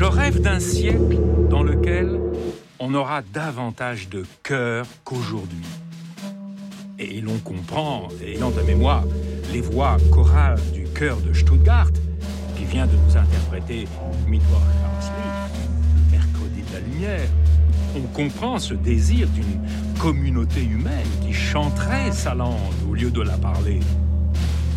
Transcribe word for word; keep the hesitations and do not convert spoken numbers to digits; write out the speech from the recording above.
Je rêve d'un siècle dans lequel on aura davantage de cœur qu'aujourd'hui. Et l'on comprend, ayant à mémoire les voix chorales du chœur de Stuttgart, qui vient de nous interpréter Mittwoch am Licht, le mercredi de la lumière, on comprend ce désir d'une communauté humaine qui chanterait sa langue au lieu de la parler.